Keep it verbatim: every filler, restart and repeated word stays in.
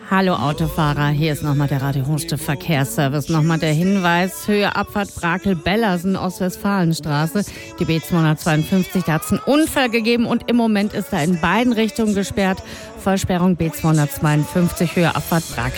Hallo Autofahrer, hier ist nochmal der Radio Hochstift Verkehrsservice. Nochmal der Hinweis, Höhe Abfahrt Brakel-Bellersen, Ostwestfalenstraße, die B zweihundertzweiundfünfzig, da hat es einen Unfall gegeben und im Moment ist da in beiden Richtungen gesperrt. Vollsperrung B zweihundertzweiundfünfzig, Höhe Abfahrt Brakel.